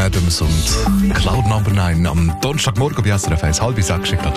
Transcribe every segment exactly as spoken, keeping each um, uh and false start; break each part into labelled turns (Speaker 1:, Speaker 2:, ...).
Speaker 1: Adams und Cloud Number neun am Donnerstagmorgen bei S R F eins, halb sechs gerade.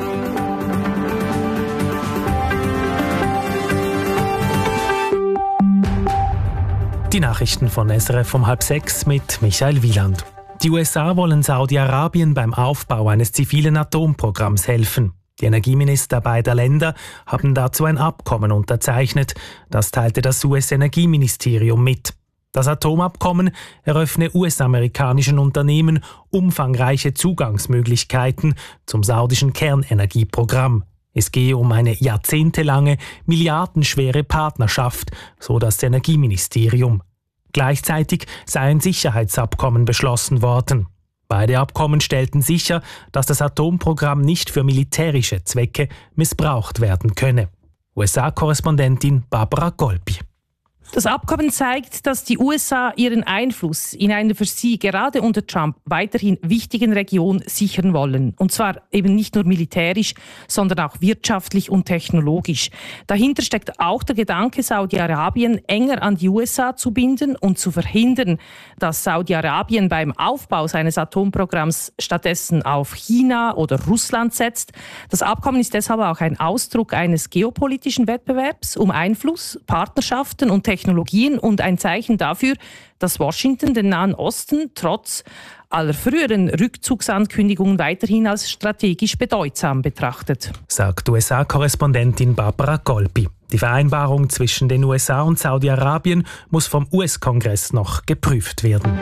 Speaker 2: Die Nachrichten von S R F um halb sechs mit Michael Wieland. Die U S A wollen Saudi-Arabien beim Aufbau eines zivilen Atomprogramms helfen. Die Energieminister beider Länder haben dazu ein Abkommen unterzeichnet. Das teilte das U S-Energieministerium mit. Das Atomabkommen eröffne U S-amerikanischen Unternehmen umfangreiche Zugangsmöglichkeiten zum saudischen Kernenergieprogramm. Es gehe um eine jahrzehntelange, milliardenschwere Partnerschaft, so das Energieministerium. Gleichzeitig sei ein Sicherheitsabkommen beschlossen worden. Beide Abkommen stellten sicher, dass das Atomprogramm nicht für militärische Zwecke missbraucht werden könne. U S A-Korrespondentin Barbara Golpi.
Speaker 3: Das Abkommen zeigt, dass die U S A ihren Einfluss in einer für sie gerade unter Trump weiterhin wichtigen Region sichern wollen. Und zwar eben nicht nur militärisch, sondern auch wirtschaftlich und technologisch. Dahinter steckt auch der Gedanke, Saudi-Arabien enger an die U S A zu binden und zu verhindern, dass Saudi-Arabien beim Aufbau seines Atomprogramms stattdessen auf China oder Russland setzt. Das Abkommen ist deshalb auch ein Ausdruck eines geopolitischen Wettbewerbs um Einfluss, Partnerschaften und Technologien und ein Zeichen dafür, dass Washington den Nahen Osten trotz aller früheren Rückzugsankündigungen weiterhin als strategisch bedeutsam betrachtet,
Speaker 2: sagt U S A-Korrespondentin Barbara Golpi. Die Vereinbarung zwischen den U S A und Saudi-Arabien muss vom U S-Kongress noch geprüft werden.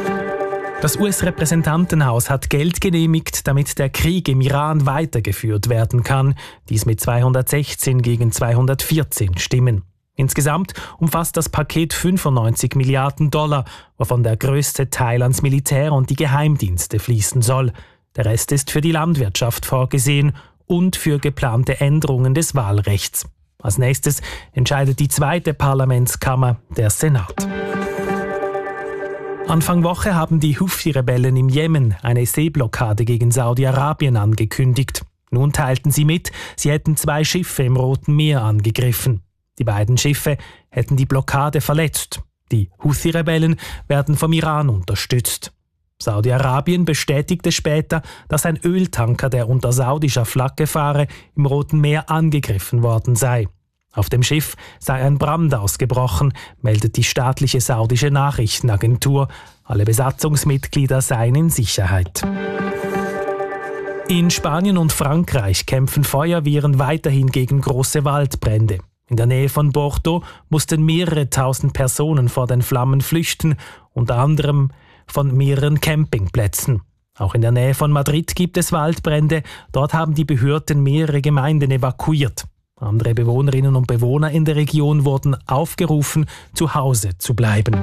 Speaker 2: Das U S-Repräsentantenhaus hat Geld genehmigt, damit der Krieg im Iran weitergeführt werden kann. Dies mit zweihundertsechzehn gegen zweihundertvierzehn Stimmen. Insgesamt umfasst das Paket fünfundneunzig Milliarden Dollar, wovon der größte Teil ans Militär und die Geheimdienste fließen soll. Der Rest ist für die Landwirtschaft vorgesehen und für geplante Änderungen des Wahlrechts. Als nächstes entscheidet die zweite Parlamentskammer, der Senat. Anfang Woche haben die Houthi-Rebellen im Jemen eine Seeblockade gegen Saudi-Arabien angekündigt. Nun teilten sie mit, sie hätten zwei Schiffe im Roten Meer angegriffen. Die beiden Schiffe hätten die Blockade verletzt. Die Houthi-Rebellen werden vom Iran unterstützt. Saudi-Arabien bestätigte später, dass ein Öltanker, der unter saudischer Flagge fahre, im Roten Meer angegriffen worden sei. Auf dem Schiff sei ein Brand ausgebrochen, meldet die staatliche saudische Nachrichtenagentur. Alle Besatzungsmitglieder seien in Sicherheit. In Spanien und Frankreich kämpfen Feuerwehren weiterhin gegen große Waldbrände. In der Nähe von Bordeaux mussten mehrere tausend Personen vor den Flammen flüchten, unter anderem von mehreren Campingplätzen. Auch in der Nähe von Madrid gibt es Waldbrände. Dort haben die Behörden mehrere Gemeinden evakuiert. Andere Bewohnerinnen und Bewohner in der Region wurden aufgerufen, zu Hause zu bleiben.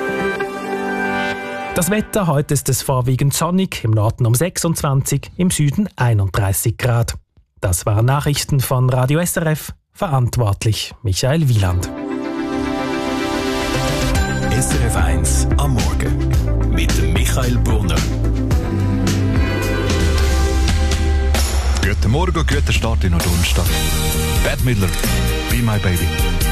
Speaker 2: Das Wetter: Heute ist es vorwiegend sonnig, im Norden um sechsundzwanzig, im Süden einunddreißig Grad. Das waren Nachrichten von Radio S R F. Verantwortlich Michael Wieland.
Speaker 4: S R F eins am Morgen mit Michael Brunner.
Speaker 1: Guten Morgen, guten Start in den Donnerstag. Bette Midler, Be My Baby.